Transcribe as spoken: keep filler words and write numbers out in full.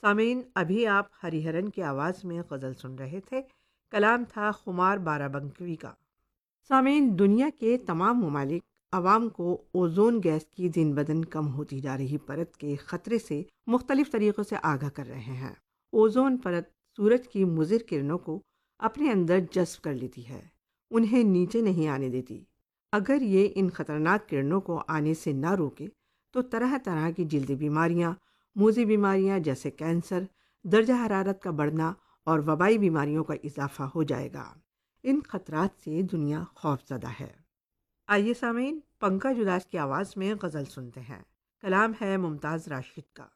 सामीन, अभी आप हरिहरन की आवाज़ में गज़ल सुन रहे थे। कलाम था खुमार बाराबंकी का। सामीन, दुनिया के तमाम ममालिक अवाम को ओजोन गैस की दिन ब दिन कम होती जा रही परत के ख़तरे से मुख्तलिफ तरीक़ों से आगाह कर रहे हैं। ओजोन परत सूरज की मुज़िर किरणों को अपने अंदर जज़्ब कर लेती है, उन्हें नीचे नहीं आने देती। अगर ये इन ख़तरनाक किरणों को आने से ना रोके तो तरह तरह की जल्दी बीमारियाँ, मूज़ी बीमारियाँ जैसे कैंसर, दर्जा हरारत का बढ़ना और वबाई बीमारियों का इजाफा हो जाएगा। इन खतरात से दुनिया खौफज़दा है। आइए सामीन, पंकज उदास की आवाज़ में गज़ल सुनते हैं। कलाम है मुमताज़ राशिद का।